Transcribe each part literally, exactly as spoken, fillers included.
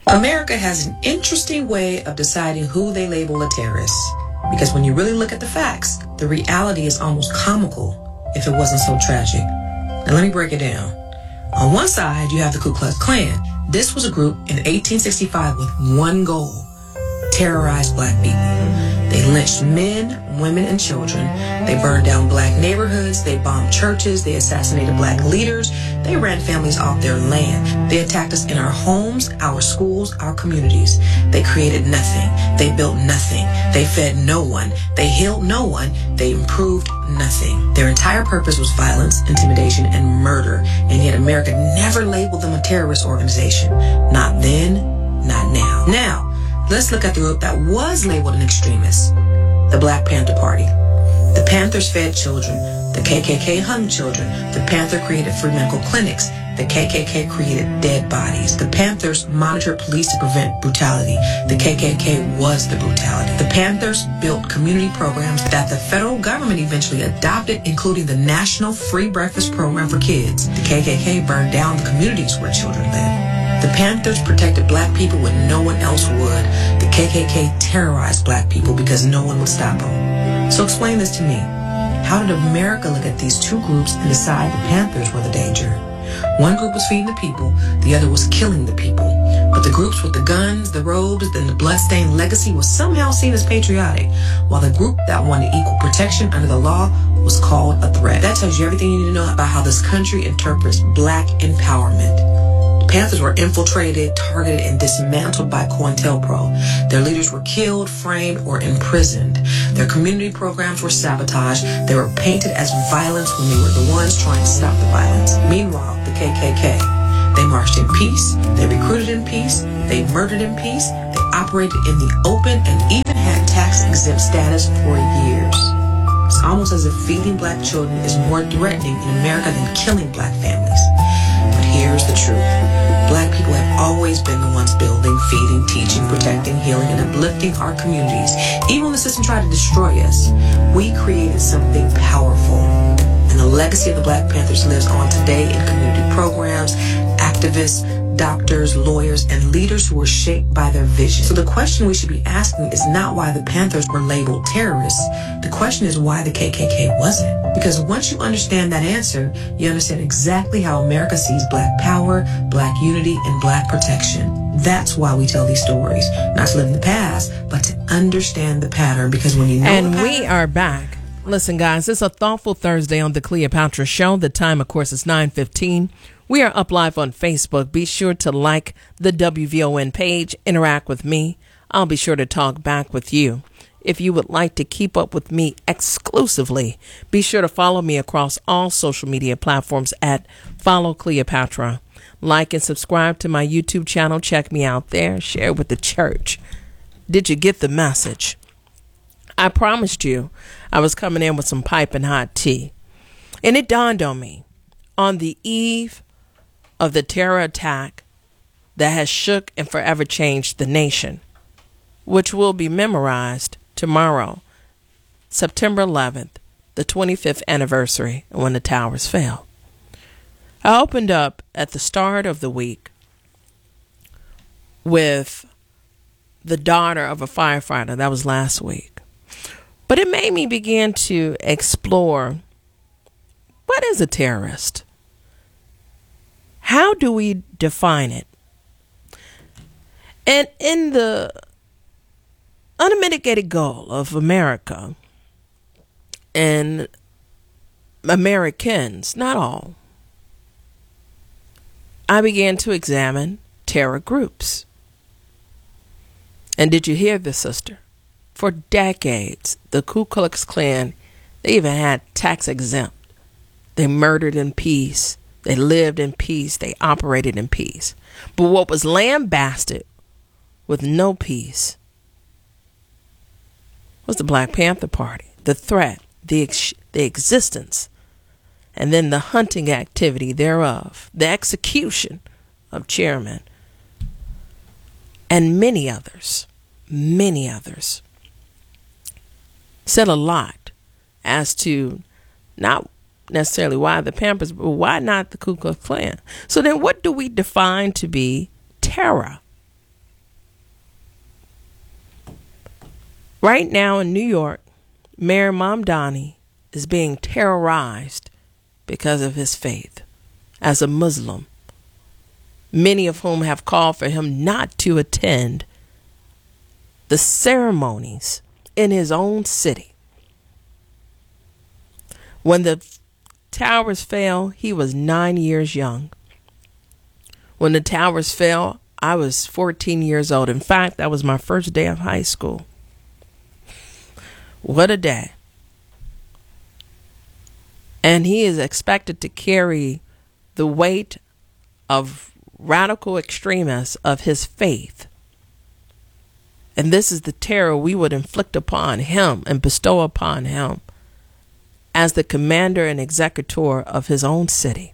America has an interesting way of deciding who they label a terrorist. Because when you really look at the facts, the reality is almost comical if it wasn't so tragic. Now let me break it down. On one side, you have the Ku Klux Klan. This was a group in eighteen sixty-five with one goal: terrorize black people. They lynched men, women, and children. They burned down black neighborhoods. They bombed churches. They assassinated black leaders. They ran families off their land. They attacked us in our homes, our schools, our communities. They created nothing. They built nothing. They fed no one. They healed no one. They improved nothing. Their entire purpose was violence, intimidation, and murder. And yet America never labeled them a terrorist organization. Not then, not now. Now, let's look at the group that was labeled an extremist, the Black Panther Party. The Panthers fed children. The K K K hung children. The Panther created free medical clinics. The K K K created dead bodies. The Panthers monitored police to prevent brutality. The K K K was the brutality. The Panthers built community programs that the federal government eventually adopted, including the National Free Breakfast Program for Kids. The K K K burned down the communities where children lived. The Panthers protected black people when no one else would. The K K K terrorized black people because no one would stop them. So explain this to me. How did America look at these two groups and decide the Panthers were the danger? One group was feeding the people, the other was killing the people. But the groups with the guns, the robes, and the bloodstained legacy was somehow seen as patriotic, while the group that wanted equal protection under the law was called a threat. That tells you everything you need to know about how this country interprets black empowerment. Panthers were infiltrated, targeted, and dismantled by COINTELPRO. Their leaders were killed, framed, or imprisoned. Their community programs were sabotaged. They were painted as violence when they were the ones trying to stop the violence. Meanwhile, the K K K, they marched in peace, they recruited in peace, they murdered in peace, they operated in the open, and even had tax-exempt status for years. It's almost as if feeding black children is more threatening in America than killing black families. But here's the truth. Black people have always been the ones building, feeding, teaching, protecting, healing, and uplifting our communities. Even when the system tried to destroy us, we created something powerful. And the legacy of the Black Panthers lives on today in community programs, activists, doctors, lawyers, and leaders who were shaped by their vision. So the question we should be asking is not why the Panthers were labeled terrorists. The question is why the K K K wasn't. Because once you understand that answer, you understand exactly how America sees black power, black unity, and black protection. That's why we tell these stories. Not to live in the past, but to understand the pattern. Because when you know And the pattern, we are back. Listen, guys, it's a thoughtful Thursday on the Cleopatra Show. The time, of course, is nine fifteen. We are up live on Facebook. Be sure to like the W V O N page, interact with me. I'll be sure to talk back with you. If you would like to keep up with me exclusively, be sure to follow me across all social media platforms at Follow Cleopatra. Like and subscribe to my YouTube channel. Check me out there. Share with the church. Did you get the message? I promised you I was coming in with some piping hot tea. And it dawned on me on the eve of the terror attack that has shook and forever changed the nation, which will be memorized tomorrow, September eleventh, the twenty-fifth anniversary when the towers fell. I opened up at the start of the week with the daughter of a firefighter. That was last week. But it made me begin to explore, what is a terrorist? How do we define it? And in the unmitigated goal of America and Americans, not all, I began to examine terror groups. And did you hear this, sister? For decades, the Ku Klux Klan, they even had tax exempt. They murdered in peace. They lived in peace. They operated in peace. But what was lambasted with no peace was the Black Panther Party, the threat, the ex- the existence, and then the hunting activity thereof, the execution of chairmen, and many others, many others. Said a lot as to not necessarily why the Panthers, but why not the Ku Klux Klan? So then what do we define to be terror? Right now in New York, Mayor Mamdani is being terrorized because of his faith as a Muslim, many of whom have called for him not to attend the ceremonies in his own city. When the towers fell, he was nine years young. When the towers fell, I was fourteen years old. In fact, that was my first day of high school. What a day. And he is expected to carry the weight of radical extremists of his faith. And this is the terror we would inflict upon him and bestow upon him as the commander and executor of his own city.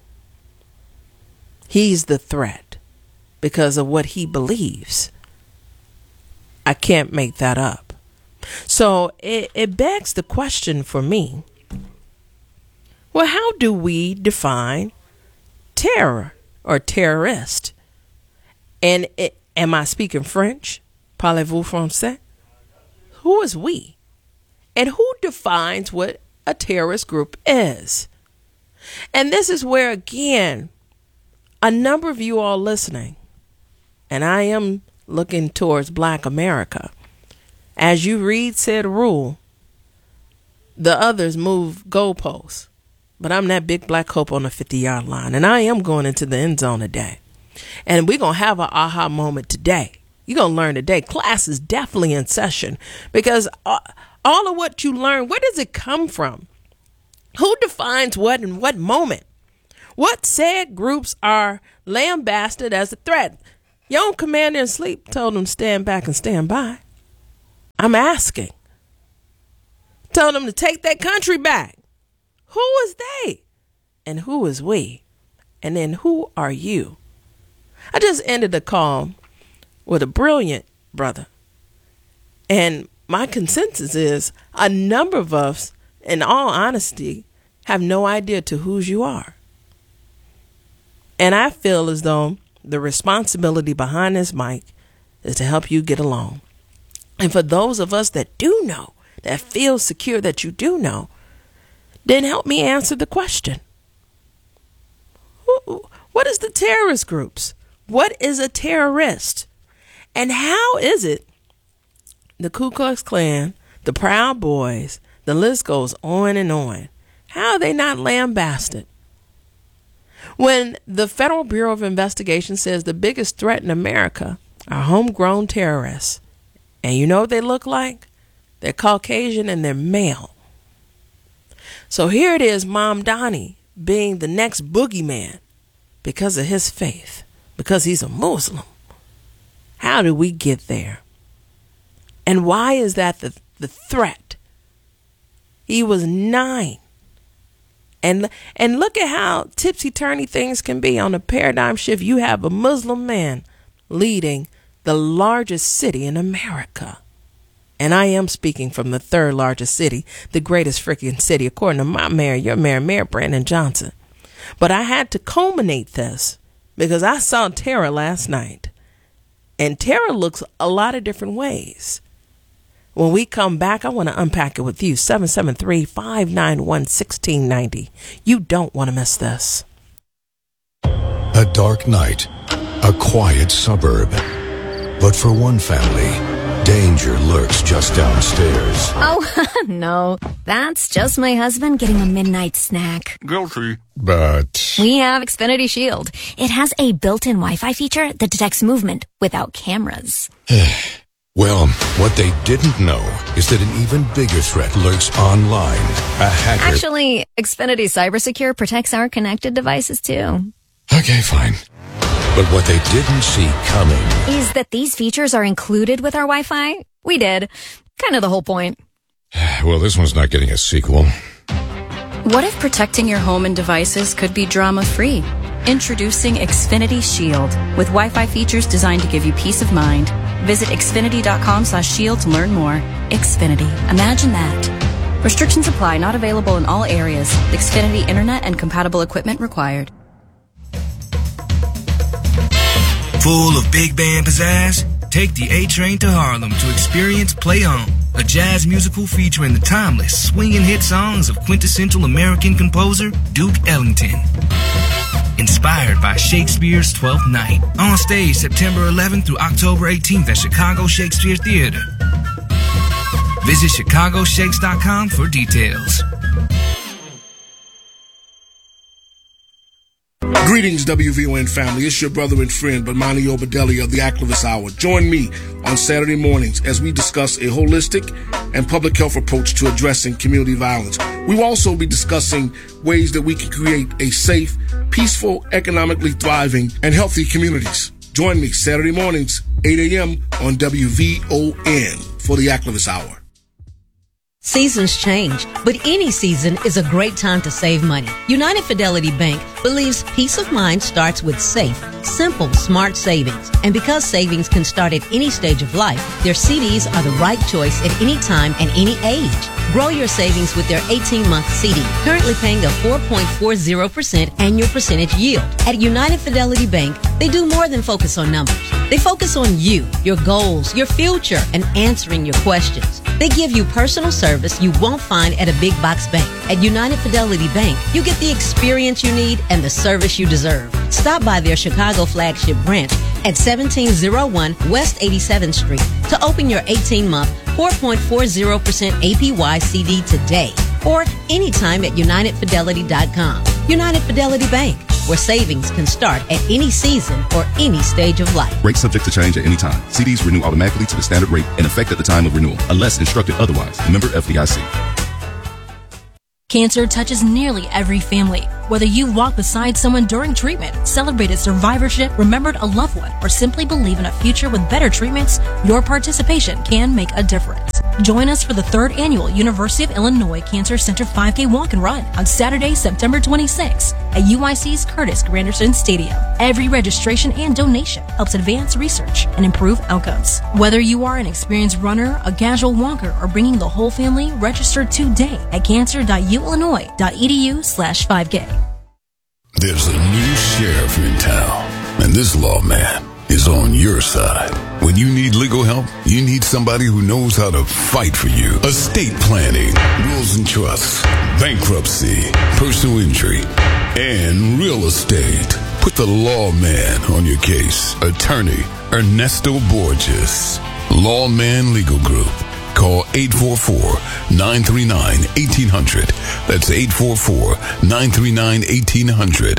He's the threat because of what he believes. I can't make that up. So it, it begs the question for me, well, how do we define terror or terrorist? And it, am I speaking French? Parlez-vous français? Who is we? And who defines what a terrorist group is? And this is where, again, a number of you all listening, and I am looking towards Black America. As you read said rule, the others move goalposts. But I'm that big black hope on the fifty-yard line, and I am going into the end zone today. And we're going to have an aha moment today. You're going to learn today. Class is definitely in session because all of what you learn, where does it come from? Who defines what in what moment? What said groups are lambasted as a threat? Your own commander in sleep told them stand back and stand by. I'm asking. Told them to take that country back. Who is they? And who is we? And then who are you? I just ended the call with a brilliant brother. And my consensus is a number of us, in all honesty, have no idea to whose you are. And I feel as though the responsibility behind this mic is to help you get along. And for those of us that do know, that feel secure that you do know, then help me answer the question. What is the terrorist groups? What is a terrorist? And how is it the Ku Klux Klan, the Proud Boys, the list goes on and on, how are they not lambasted? When the Federal Bureau of Investigation says the biggest threat in America are homegrown terrorists, and you know what they look like? They're Caucasian and they're male. So here it is, Mamdani being the next boogeyman because of his faith, because he's a Muslim. How do we get there? And why is that the, the threat? He was nine. And, and look at how tipsy-turny things can be on a paradigm shift. You have a Muslim man leading the largest city in America. And I am speaking from the third largest city, the greatest freaking city, according to my mayor, your mayor, Mayor Brandon Johnson. But I had to culminate this because I saw terror last night. And terror looks a lot of different ways. When we come back, I want to unpack it with you. seven seven three, five nine one, one six nine zero. You don't want to miss this. A dark night, a quiet suburb. But for one family, danger lurks just downstairs. Oh, no. That's just my husband getting a midnight snack. Guilty. But We have Xfinity Shield. It has a built-in Wi-Fi feature that detects movement without cameras. well, what they didn't know is that an even bigger threat lurks online. A hacker. Actually, Xfinity CyberSecure protects our connected devices, too. Okay, fine. But what they didn't see coming is that these features are included with our Wi-Fi. We did. Kind of the whole point. Well, this one's not getting a sequel. What if protecting your home and devices could be drama-free? Introducing Xfinity Shield with Wi-Fi features designed to give you peace of mind. Visit xfinity.com slash shield to learn more. Xfinity. Imagine that. Restrictions apply. Not available in all areas. Xfinity Internet and compatible equipment required. Full of big band pizzazz? Take the A-Train to Harlem to experience Play On, a jazz musical featuring the timeless swinging hit songs of quintessential American composer Duke Ellington. Inspired by Shakespeare's Twelfth Night. On stage September eleventh through October eighteenth at Chicago Shakespeare Theater. Visit chicago shakes dot com for details. Greetings, W V O N family. It's your brother and friend, Bomani Obadelli of the Activist Hour. Join me on Saturday mornings as we discuss a holistic and public health approach to addressing community violence. We will also be discussing ways that we can create a safe, peaceful, economically thriving, and healthy communities. Join me Saturday mornings, eight a.m. on W V O N for the Activist Hour. Seasons change, but any season is a great time to save money. United Fidelity Bank believes peace of mind starts with safe, simple, smart savings. And because savings can start at any stage of life, their C Ds are the right choice at any time and any age. Grow your savings with their eighteen-month C D, currently paying a four point four zero percent annual percentage yield. At United Fidelity Bank, they do more than focus on numbers. They focus on you, your goals, your future, and answering your questions. They give you personal service you won't find at a big box bank. At United Fidelity Bank, you get the experience you need and the service you deserve. Stop by their Chicago flagship branch at seventeen oh one West eighty-seventh Street to open your eighteen-month, four point four zero percent A P Y C D today, or anytime at united fidelity dot com. United Fidelity Bank, where savings can start at any season or any stage of life. Rate subject to change at any time. C Ds renew automatically to the standard rate in effect at the time of renewal, unless instructed otherwise. Member F D I C. Cancer touches nearly every family. Whether you walk beside someone during treatment, celebrated survivorship, remembered a loved one, or simply believe in a future with better treatments, your participation can make a difference. Join us for the third annual University of Illinois Cancer Center five K Walk and Run on Saturday, September twenty-sixth at U I C's Curtis Granderson Stadium. Every registration and donation helps advance research and improve outcomes. Whether you are an experienced runner, a casual walker, or bringing the whole family, register today at cancer dot u illinois dot e d u slash five k. There's a new sheriff in town, and this lawman is on your side. When you need legal help, you need somebody who knows how to fight for you. Estate planning, wills and trusts, bankruptcy, personal injury, and real estate. Put the lawman on your case. Attorney Ernesto Borges. Lawman Legal Group. Call eight four four, nine three nine, one eight hundred. That's eight four four, nine three nine, one eight hundred.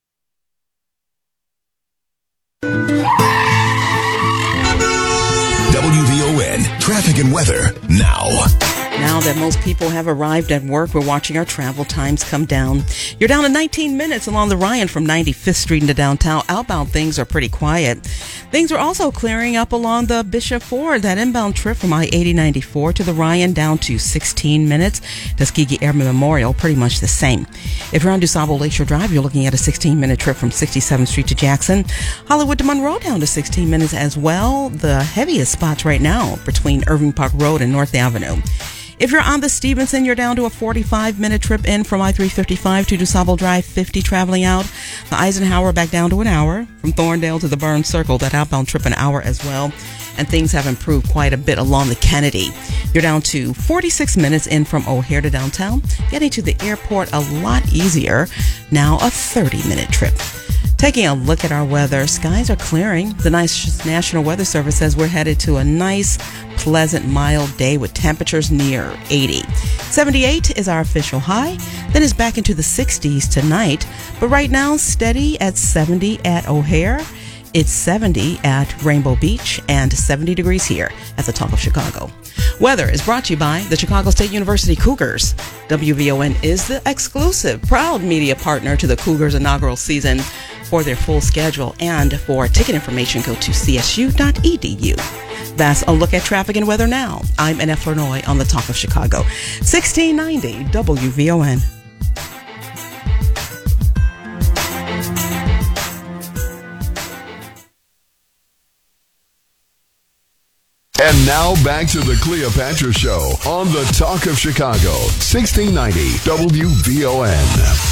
W V O N Traffic and Weather now. Now that most people have arrived at work, we're watching our travel times come down. You're down to nineteen minutes along the Ryan from ninety-fifth Street into downtown. Outbound things are pretty quiet. Things are also clearing up along the Bishop Ford. That inbound trip from I eighty ninety-four to the Ryan down to sixteen minutes. Tuskegee Airmen Memorial, pretty much the same. If you're on DuSable Lakeshore Drive, you're looking at a sixteen-minute trip from sixty-seventh Street to Jackson. Hollywood to Monroe down to sixteen minutes as well. The heaviest spots right now between Irving Park Road and North Avenue. If you're on the Stevenson, you're down to a forty-five minute trip in from I three fifty-five to DuSable Drive fifty traveling out. The Eisenhower back down to an hour. From Thorndale to the Burns Circle, that outbound trip an hour as well. And things have improved quite a bit along the Kennedy. You're down to forty-six minutes in from O'Hare to downtown. Getting to the airport a lot easier. Now a thirty minute trip. Taking a look at our weather, skies are clearing. The nice National Weather Service says we're headed to a nice, pleasant, mild day with temperatures near eighty. seventy-eight is our official high. Then it's back into the sixties tonight. But right now, steady at seventy at O'Hare. It's seventy at Rainbow Beach and seventy degrees here at the Talk of Chicago. Weather is brought to you by the Chicago State University Cougars. W V O N is the exclusive, proud media partner to the Cougars' inaugural season. For their full schedule and for ticket information, go to c s u dot e d u. That's a look at traffic and weather now. I'm N F Lenoy on the Talk of Chicago. sixteen ninety W V O N. And now back to the Cleopatra Show on the Talk of Chicago. sixteen ninety W V O N.